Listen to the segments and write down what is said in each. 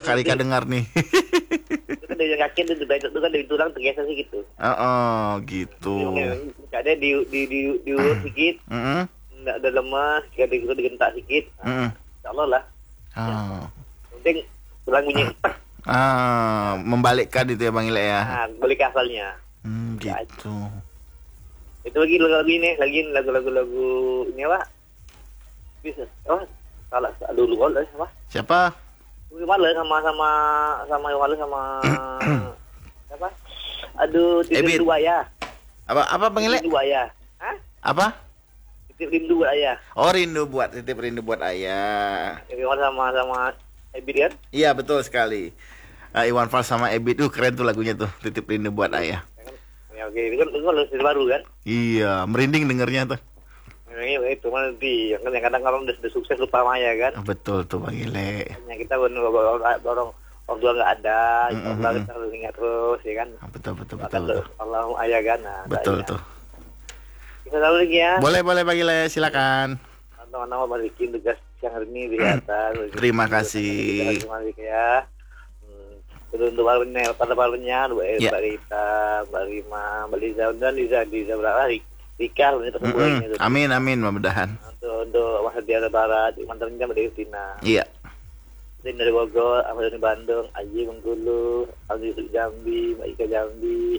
kali Kak dengar nih. Itu kan dari kaki itu kan dari tulang tergeser sih gitu. Oh, gitu. Ada diurut sedikit, nggak ada lemas, ada gitu digentak sedikit. Insya Allah lah. Oh. Penting tulang bunyi. Membalikkan itu ya Bang Ile ya. Nah, balik ke asalnya. Gitu. Itu lagi nih, lagu-lagu ini apa? Bisa. Oh, salah dulu apa? Siapa? Malah sama siapa? Aduh, titip dua ya. Apa Bang Ile? Titip dua ya. Hah? Apa? Titip rindu buat ayah. Oh, titip rindu buat ayah. Iwan sama Ebit kan? Iya, betul sekali. Iwan Fals sama Ebit, keren tuh lagunya tuh, titip rindu buat ayah. Ya, oke, itu kan lagu baru kan? Iya, merinding dengernya tuh. Itu kan nanti, yang kadang kalau udah sukses lupa Maya kan? Betul tuh Bang Ile. Kita orang tua nggak ada, kita harus ingat terus, ya kan? Betul. Allah ayah kan? Nah, betul tuh. Kita tahu lagi ya. Boleh Bang Ile, silakan. Nama balikin tugas siang hari ini kelihatan. Terima kasih. Terima kasih ya. Untuk pada barunya Mbak Rita, Mbak Rima, Mbak Liza dan Liza berapa Rika ini amin mudah-mudahan. Untuk Mas Diana Barat, mantannya Mbak Devina. Iya. Dari Bogor, Ahmad dari Bandung, Aji Bengkulu, Aldi Jambi, Mbak Ika Jambi,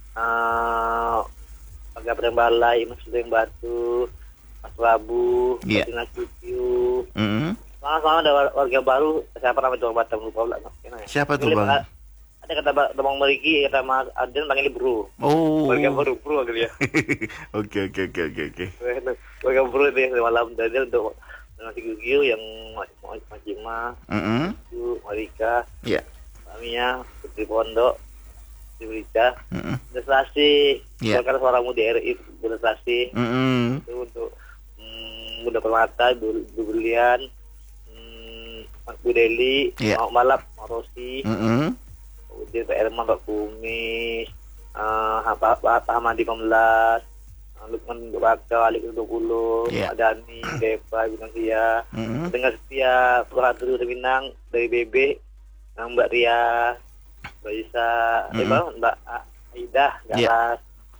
Pak Padang Balai, Mas Sudeng Batu, Mas Prabu, Mas Cuciu. Sama ada warga baru, siapa namanya itu Batam lupa pula. Siapa tuh Bang? Ada kata Bang Meriki, kata Mas Aden panggil Bro. Oh. Warga baru Bro gitu ya. Oke. Warga Bro itu yang malam tadi untuk nasi Gugio yang Macima, Marika, Amia, Putri Pondok, Putri Rika, Deslasi, Golkar Suara Mudi RI, Deslasi, itu untuk Muda Permata, Dublian, Mas Budeli, Mau Malap, Mau Rosi, kemudian Pak Erman, Pak Kumis, Pak Hamadi 15, Lukman Bakal, Alik 20, Pak Dani, Depa, Bintang Sia, Dengar Setia, Peratur Minang, dari BB, Mbak Ria, Mbak Isa, Mbak Aidah, Galas,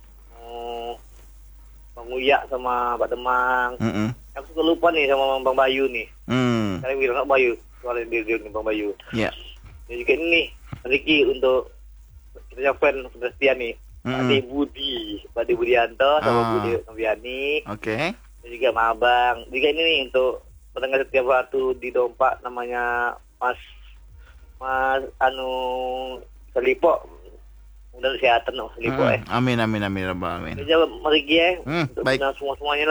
Bang Uya sama Mbak Demang. Aku suka lupa nih sama Bang Bayu nih. Saya bilang Bang Bayu, soalnya dia nih Bang Bayu. Iya. Dan juga ini Riki untuk kita fan setia nih. Ade Budi, Pak Budianto sama Budi Noviani. Oke. Dan juga sama Abang. Juga ini nih untuk pendengar setiap waktu di Dompak namanya Mas Selipo. Mudah kesehatan Selipo Amin. Jadi Mas Riki untuk semuanya lah.